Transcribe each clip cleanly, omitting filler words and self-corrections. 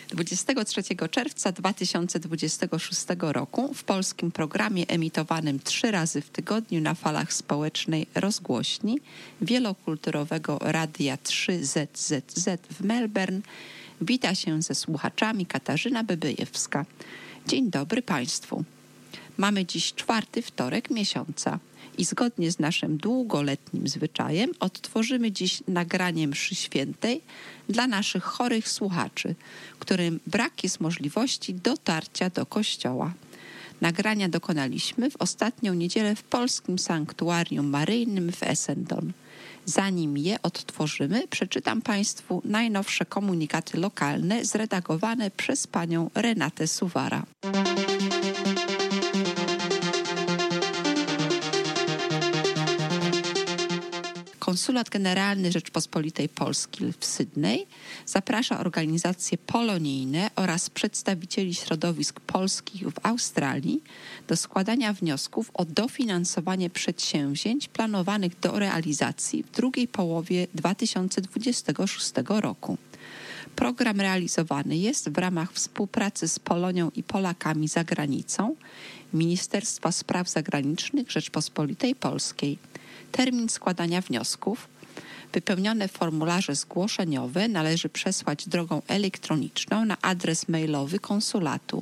23 czerwca 2026 roku w polskim programie emitowanym 3 razy w tygodniu na falach społecznej rozgłośni wielokulturowego Radia 3ZZZ w Melbourne wita się ze słuchaczami Katarzyna Bebejewska. Dzień dobry Państwu. Mamy dziś 4. wtorek miesiąca i zgodnie z naszym długoletnim zwyczajem odtworzymy dziś nagranie mszy świętej dla naszych chorych słuchaczy, którym brak jest możliwości dotarcia do kościoła. Nagrania dokonaliśmy w ostatnią niedzielę w polskim sanktuarium maryjnym w Essendon. Zanim je odtworzymy, przeczytam Państwu najnowsze komunikaty lokalne zredagowane przez panią Renatę Suwara. Konsulat Generalny Rzeczpospolitej Polskiej w Sydney zaprasza organizacje polonijne oraz przedstawicieli środowisk polskich w Australii do składania wniosków o dofinansowanie przedsięwzięć planowanych do realizacji w drugiej połowie 2026 roku. Program realizowany jest w ramach współpracy z Polonią i Polakami za granicą Ministerstwa Spraw Zagranicznych Rzeczpospolitej Polskiej. Termin składania wniosków. Wypełnione formularze zgłoszeniowe należy przesłać drogą elektroniczną na adres mailowy konsulatu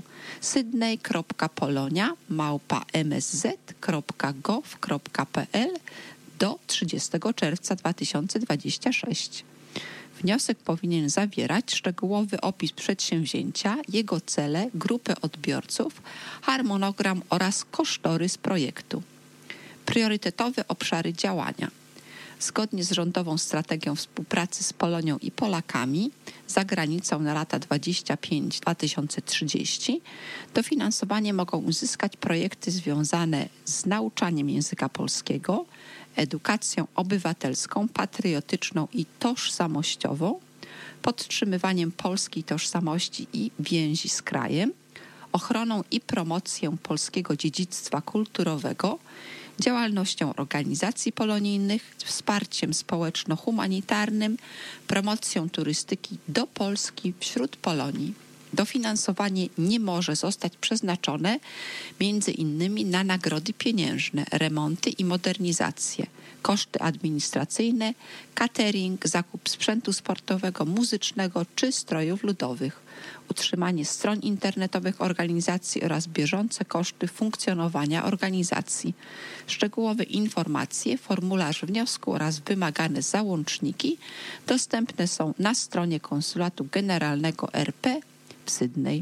sydney.polonia@msz.gov.pl do 30 czerwca 2026. Wniosek powinien zawierać szczegółowy opis przedsięwzięcia, jego cele, grupy odbiorców, harmonogram oraz kosztorys projektu. Priorytetowe obszary działania. Zgodnie z rządową strategią współpracy z Polonią i Polakami za granicą na lata 2025-2030 dofinansowanie mogą uzyskać projekty związane z nauczaniem języka polskiego, edukacją obywatelską, patriotyczną i tożsamościową, podtrzymywaniem polskiej tożsamości i więzi z krajem, ochroną i promocją polskiego dziedzictwa kulturowego, działalnością organizacji polonijnych, wsparciem społeczno-humanitarnym, promocją turystyki do Polski wśród Polonii. Dofinansowanie nie może zostać przeznaczone między innymi na nagrody pieniężne, remonty i modernizacje, koszty administracyjne, catering, zakup sprzętu sportowego, muzycznego czy strojów ludowych, utrzymanie stron internetowych organizacji oraz bieżące koszty funkcjonowania organizacji. Szczegółowe informacje, formularz wniosku oraz wymagane załączniki dostępne są na stronie Konsulatu Generalnego RP w Sydney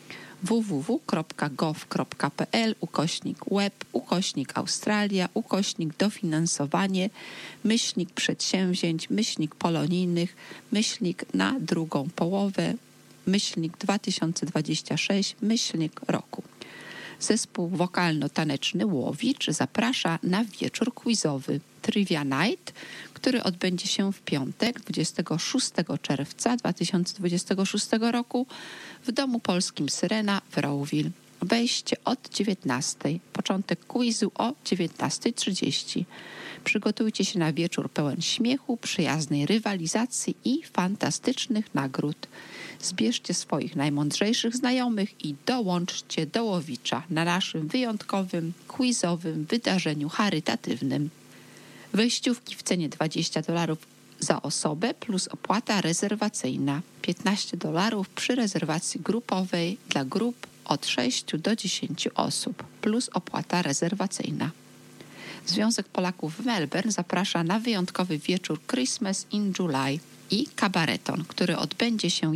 www.gov.pl/web/Australia/dofinansowanie /przedsięwzięć /polonijnych /na drugą połowę /2026 /roku. Zespół wokalno-taneczny Łowicz zaprasza na wieczór quizowy Trivia Night, który odbędzie się w piątek 26 czerwca 2026 roku w Domu Polskim Syrena w Rowville. Wejście od 19:00, początek quizu o 19:30. Przygotujcie się na wieczór pełen śmiechu, przyjaznej rywalizacji i fantastycznych nagród. Zbierzcie swoich najmądrzejszych znajomych i dołączcie do Łowicza na naszym wyjątkowym, quizowym wydarzeniu charytatywnym. Wejściówki w cenie $20 za osobę plus opłata rezerwacyjna, $15 przy rezerwacji grupowej dla grup od 6 do 10 osób plus opłata rezerwacyjna. Związek Polaków w Melbourne zaprasza na wyjątkowy wieczór Christmas in July i kabareton, który odbędzie się